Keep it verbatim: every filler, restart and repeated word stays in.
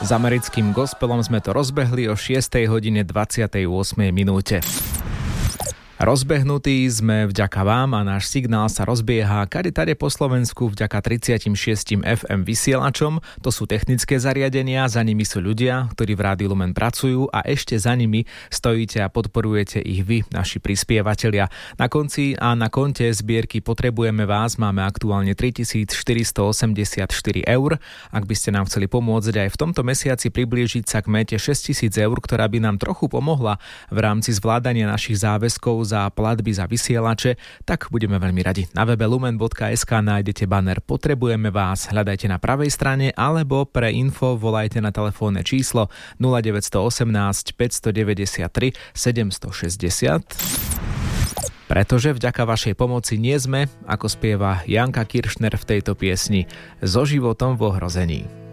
S americkým gospelom sme to rozbehli o šiestej hodine dvadsiatej ôsmej minúte. Rozbehnutí sme vďaka vám a náš signál sa rozbieha kade tade po Slovensku vďaka tridsaťšesť ef em vysielačom. To sú technické zariadenia, za nimi sú ľudia, ktorí v Rádiu Lumen pracujú a ešte za nimi stojíte a podporujete ich vy, naši prispievatelia. Na konci a na konte zbierky Potrebujeme vás máme aktuálne tritisícštyristoosemdesiatštyri eur. Ak by ste nám chceli pomôcť aj v tomto mesiaci priblížiť sa k méte šesťtisíc eur, ktorá by nám trochu pomohla v rámci zvládania našich záväzkov za platby za vysielače, tak budeme veľmi radi. Na webe lumen bodka es ká nájdete banner Potrebujeme vás, hľadajte na pravej strane alebo pre info volajte na telefónne číslo nula deväť jedna osem päť deväť tri sedem šesť nula. Pretože vďaka vašej pomoci nie sme, ako spieva Janka Kiršner v tejto piesni, so životom v ohrození.